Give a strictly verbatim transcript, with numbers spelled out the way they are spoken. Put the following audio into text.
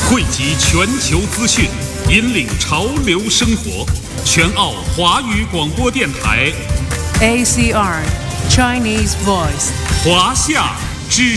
汇集全球资讯，引领潮流生活。全澳华语广播电台 A C R Chinese Voice 华夏之